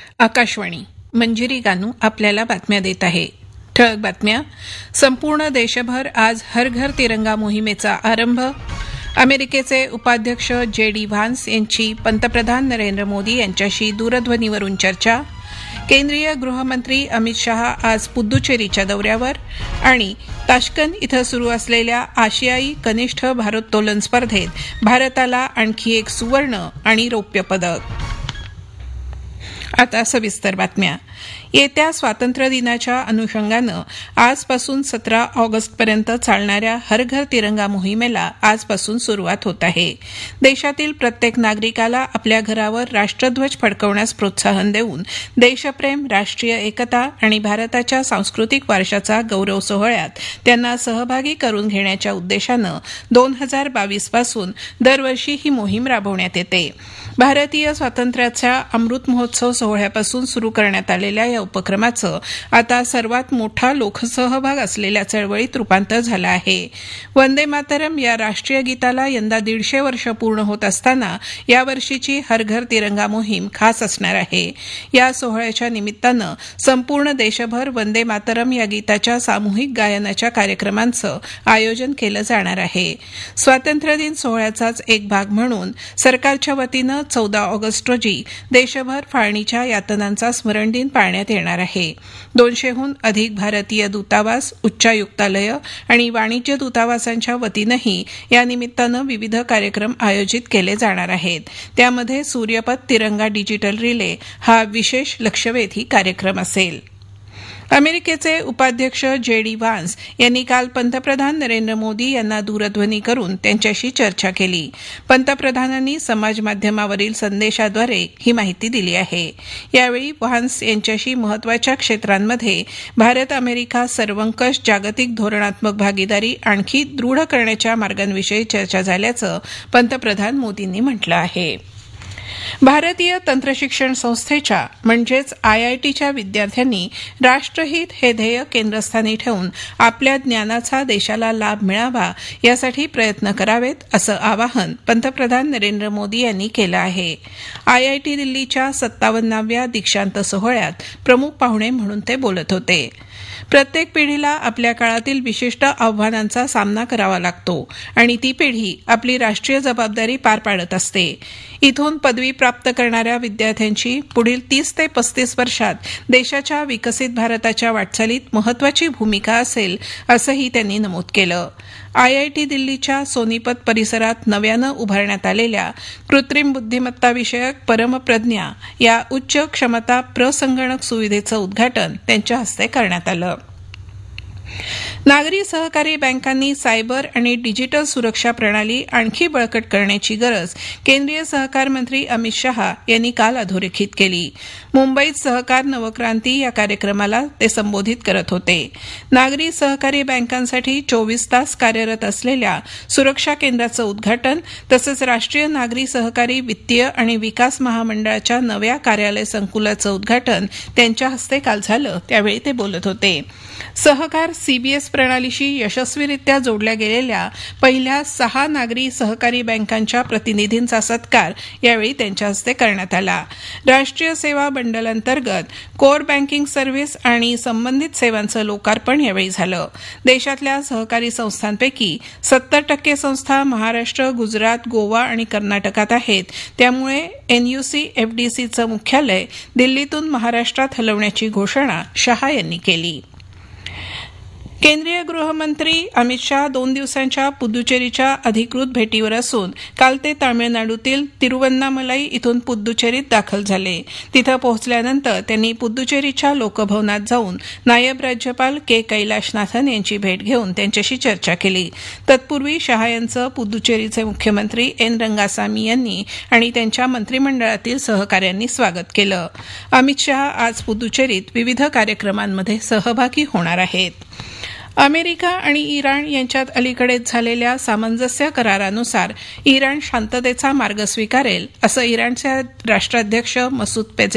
आकाशवाणी मंजिरी गानू आपल्याला बातम्या देत आहे. ठळक बातम्या. संपूर्ण देशभर आज हर घर तिरंगा मोहिमेचा आरंभ. अमेरिकेचे उपाध्यक्ष जे.डी. व्हान्स यांची पंतप्रधान नरेंद्र मोदी यांच्याशी दूरध्वनीवरून चर्चा. केंद्रीय गृहमंत्री अमित शहा आज पुद्दुचेरीच्या दौऱ्यावर. आणि ताश्कंद इथं सुरू असलेल्या आशियाई कनिष्ठ भारोत्तोलन स्पर्धेत भारताला आणखी एक सुवर्ण आणि रौप्य पदक. आता सविस्तर बातम्या. येत्या स्वातंत्र्यदिनाच्या अनुषंगानं आजपासून 17 ऑगस्टपर्यंत चालणाऱ्या हर घर तिरंगा मोहिमेला आजपासून सुरुवात होत आहे. देशातील प्रत्येक नागरिकाला आपल्या घरावर राष्ट्रध्वज फडकवण्यास प्रोत्साहन देऊन देशप्रेम, राष्ट्रीय एकता आणि भारताच्या सांस्कृतिक वारशाचा गौरव सोहळ्यात त्यांना सहभागी करून घेण्याच्या उद्देशानं 2022 पासून दरवर्षी ही मोहीम राबवण्यात येते. भारतीय स्वातंत्र्याच्या अमृत महोत्सव सोहळ्यापासून सुरू करण्यात आलेल्या या उपक्रमाचं आता सर्वात मोठा लोकसहभाग असलेल्या चळवळीत रूपांतर झालं आहे. वंदे मातरम या राष्ट्रीय गीताला यंदा 150 वर्ष पूर्ण होत असताना यावर्षीची हर घर तिरंगा मोहीम खास असणार आहे. या सोहळ्याच्या निमित्तानं संपूर्ण देशभर वंदे मातरम या गीताच्या सामूहिक गायनाच्या कार्यक्रमांचं आयोजन केलं जाणार आहे. स्वातंत्र्यदिन सोहळ्याचाच एक भाग म्हणून सरकारच्या वतीनं 14 ऑगस्ट रोजी देशभर फाळणीच्या यातनांचा स्मरण दिन पाळण्यात येणार आहे. 200हून अधिक भारतीय दूतावास, उच्चायुक्तालय आणि वाणिज्य दूतावासांच्या वतीनंही या निमित्तानं विविध कार्यक्रम आयोजित केले जाणार आहेत. त्यामध्ये सूर्यपथ तिरंगा डिजिटल रिले हा विशेष लक्षवेधी कार्यक्रम असेल. अमेरिकेचे उपाध्यक्ष जे.डी. व्हान्स यांनी काल पंतप्रधान नरेंद्र मोदी यांना दूरध्वनी करून त्यांच्याशी चर्चा केली. पंतप्रधानांनी समाजमाध्यमावरील संदेशाद्वारे ही माहिती दिली आहे. यावेळी व्हान्स यांच्याशी महत्वाच्या क्षेत्रांमध्ये भारत अमेरिका सर्वंकष जागतिक धोरणात्मक भागीदारी आणखी दृढ करण्याच्या मार्गांविषयी चर्चा झाल्याचं पंतप्रधान मोदींनी म्हटलं आहे. भारतीय तंत्रशिक्षण संस्थेच्या म्हणजेच IITच्या विद्यार्थ्यांनी राष्ट्रहित हे ध्येय केंद्रस्थानी ठेवून आपल्या ज्ञानाचा देशाला लाभ मिळावा यासाठी प्रयत्न करावेत असं आवाहन पंतप्रधान नरेंद्र मोदी यांनी केलं आहे. IIT दिल्लीच्या 57व्या दीक्षांत सोहळ्यात प्रमुख पाहुणे म्हणून ते बोलत होते. प्रत्येक पिढीला आपल्या काळातील विशिष्ट आव्हानांचा सामना करावा लागतो आणि ती पिढी आपली राष्ट्रीय जबाबदारी पार पाडत असते. इथून पदवी प्राप्त करणाऱ्या विद्यार्थ्यांची पुढील 30 ते 35 वर्षात देशाच्या विकसित भारताच्या वाटचालीत महत्वाची भूमिका असेल असंही त्यांनी नमूद केलं. IIT दिल्लीच्या सोनीपत परिसरात नव्यानं उभारण्यात आलेल्या कृत्रिम बुद्धिमत्ता विषयक परमप्रज्ञा या उच्च क्षमता प्रसंगणक सुविधेचं उद्घाटन त्यांच्या हस्ते करण्यात आलं. नागरी सहकारी बँकांनी सायबर आणि डिजिटल सुरक्षा प्रणाली आणखी बळकट करण्याची गरज केंद्रीय सहकार मंत्री अमित शहा यांनी काल अधोरेखित केली. मुंबईत सहकार नवक्रांती या कार्यक्रमाला ते संबोधित करत होते. नागरी सहकारी बँकांसाठी 24 तास कार्यरत असलेल्या सुरक्षा केंद्राचं उद्घाटन तसंच राष्ट्रीय नागरी सहकारी वित्तीय आणि विकास महामंडळाच्या नव्या कार्यालय संकुलाचं उद्घाटन त्यांच्या हस्ते काल झालं. त्यावेळी ते बोलत होते. सहकार CBS प्रणालीशी यशस्वीरित्या जोडल्या गेलेल्या पहिल्या 6 नागरी सहकारी बँकांच्या प्रतिनिधींचा सत्कार यावेळी त्यांच्या हस्ते करण्यात आला. राष्ट्रीय सेवा बंडल अंतर्गत कोर बँकिंग सर्व्हिस आणि संबंधित सेवांचं लोकार्पण यावेळी झालं. देशातल्या सहकारी संस्थांपैकी 70% संस्था महाराष्ट्र, गुजरात, गोवा आणि कर्नाटकात आहेत. त्यामुळे NUC FDCचं मुख्यालय दिल्लीतून महाराष्ट्रात हलवण्याची घोषणा शहा यांनी केली. केंद्रीय गृहमंत्री अमित शहा 2 दिवसांच्या पुद्दुचेरीच्या अधिकृत भेटीवर असून काल ते तामिळनाडूतील तिरुवन्नामलाई इथून पुद्दुचेरीत दाखल झाले. तिथं पोहोचल्यानंतर त्यांनी पुद्दुचेरीच्या लोकभवनात जाऊन नायब राज्यपाल के कैलाशनाथन यांची भेट घेऊन त्यांच्याशी चर्चा केली. तत्पूर्वी शहा यांचं पुद्दुचेरीचे मुख्यमंत्री N. रंगासामी यांनी आणि त्यांच्या मंत्रिमंडळातील सहकाऱ्यांनी स्वागत केलं. अमित शहा आज पुद्दुचेरीत विविध कार्यक्रमांमध्ये सहभागी होणार आहेत. अमेरिका आणि इराण यांच्यात अलीकडेच झालेल्या सामंजस्य करारानुसार इराण शांततेचा मार्ग स्वीकारेल असं इराणचे राष्ट्राध्यक्ष मसूद